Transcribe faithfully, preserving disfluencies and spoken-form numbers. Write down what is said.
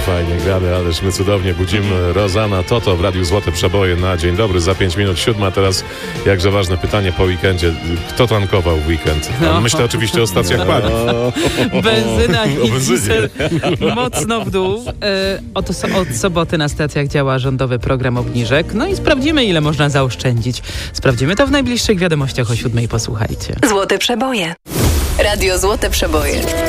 fajnie gramy, ależ my cudownie budzimy. Rozana Toto w Radiu Złote Przeboje na dzień dobry. Za pięć minut siódma. Teraz jakże ważne pytanie po weekendzie. Kto tankował w weekend? No. Myślę oczywiście o stacjach paliw. Benzyna i diesel mocno w dół. E, oto so, od soboty na stacjach działa rządowy program obniżek. No i sprawdzimy, ile można zaoszczędzić. Sprawdzimy to w najbliższych wiadomościach o siódmej. Posłuchajcie. Złote Przeboje. Radio Złote Przeboje.